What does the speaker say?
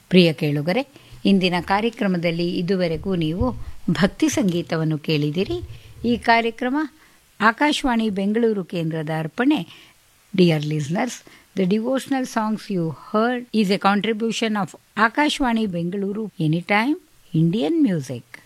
ಪ್ರಿಯ ಕೇಳುಗರೆ, ಇಂದಿನ ಕಾರ್ಯಕ್ರಮದಲ್ಲಿ ಇದುವರೆಗೂ ನೀವು ಭಕ್ತಿ ಸಂಗೀತವನ್ನು ಕೇಳಿದಿರಿ. ಈ ಕಾರ್ಯಕ್ರಮ ಆಕಾಶವಾಣಿ ಬೆಂಗಳೂರು ಕೇಂದ್ರದ ಅರ್ಪಣೆ. Dear listeners, the devotional songs you heard is a contribution of Akashvani Bengaluru Anytime Indian Music.